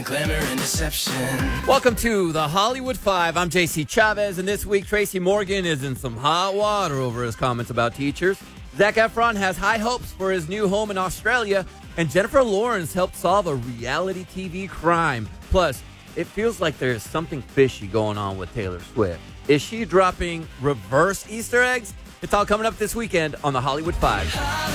Glamour and deception. Welcome to the Hollywood Five. I'm JC Chavez, and this week Tracy Morgan is in some hot water over his comments about teachers. Zac Efron has high hopes for his new home in Australia, and Jennifer Lawrence helped solve a reality TV crime. Plus, it feels like there's something fishy going on with Taylor Swift. Is she dropping reverse Easter eggs? It's all coming up this weekend on the Hollywood Five.